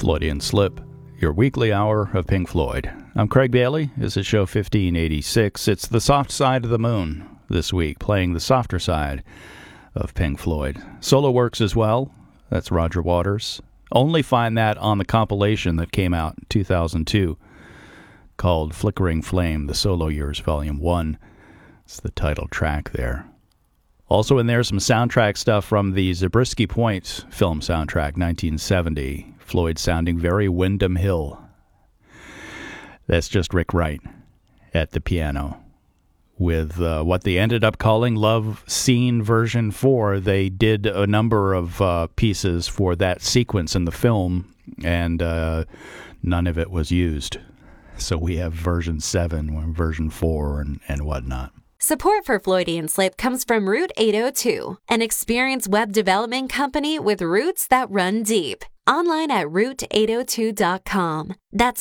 Floydian Slip, your weekly hour of Pink Floyd. I'm Craig Bailey. This is show 1586. It's the soft side of the moon this week, playing the softer side of Pink Floyd. Solo works as well. That's Roger Waters. Only find that on the compilation that came out in 2002 called Flickering Flame, The Solo Years, Volume 1. It's the title track there. Also in there, some soundtrack stuff from the Zabriskie Point film soundtrack, 1970. Floyd sounding very Windham Hill. That's just Rick Wright at the piano. With what they ended up calling Love Scene Version 4, they did a number of pieces for that sequence in the film, and none of it was used. So we have version 7, version 4, and whatnot. Support for Floydian Slip comes from Route 802, an experienced web development company with roots that run deep. Online at root802.com. That's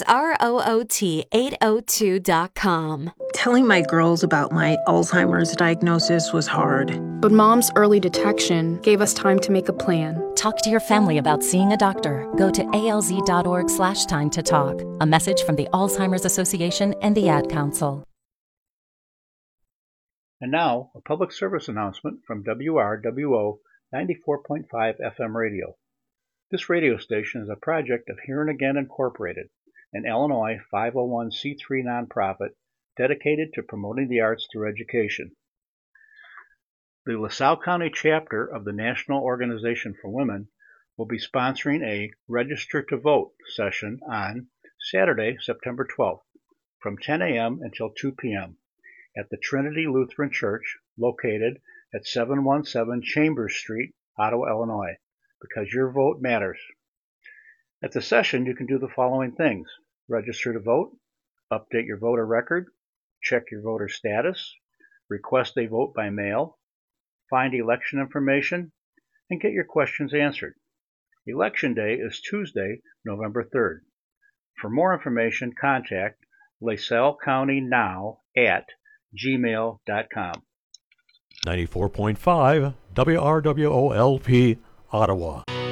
ROOT802.com. Telling my girls about my Alzheimer's diagnosis was hard. But Mom's early detection gave us time to make a plan. Talk to your family about seeing a doctor. Go to alz.org/time to talk. A message from the Alzheimer's Association and the Ad Council. And now, a public service announcement from WRWO 94.5 FM radio. This radio station is a project of Here and Again Incorporated, an Illinois 501c3 nonprofit dedicated to promoting the arts through education. The LaSalle County chapter of the National Organization for Women will be sponsoring a Register to Vote session on Saturday, September 12th, from 10 a.m. until 2 p.m. at the Trinity Lutheran Church, located at 717 Chambers Street, Ottawa, Illinois, because your vote matters. At the session, you can do the following things: register to vote, update your voter record, check your voter status, request a vote by mail, find election information, and get your questions answered. Election Day is Tuesday, November 3rd. For more information, contact LaSalleCountyNow@gmail.com. 94.5 WRWOLP, Ottawa.